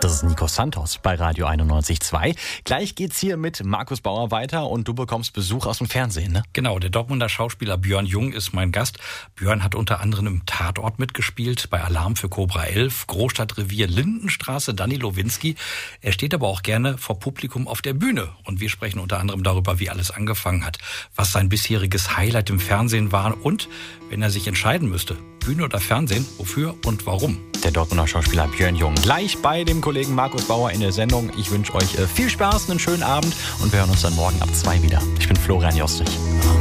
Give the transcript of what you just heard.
Das ist Nico Santos bei Radio 91.2. Gleich geht's hier mit Markus Bauer weiter und du bekommst Besuch aus dem Fernsehen, ne? Genau, der Dortmunder Schauspieler Björn Jung ist mein Gast. Björn hat unter anderem im Tatort mitgespielt, bei Alarm für Cobra 11, Großstadtrevier Lindenstraße, Danny Lowinski. Er steht aber auch gerne vor Publikum auf der Bühne. Und wir sprechen unter anderem darüber, wie alles angefangen hat, was sein bisheriges Highlight im Fernsehen war und, wenn er sich entscheiden müsste, Bühne oder Fernsehen, wofür und warum. Der Dortmunder Schauspieler Björn Jung gleich bei dem Kollegen Markus Bauer in der Sendung. Ich wünsche euch viel Spaß, einen schönen Abend und wir hören uns dann morgen ab 2 wieder. Ich bin Florian Jostig.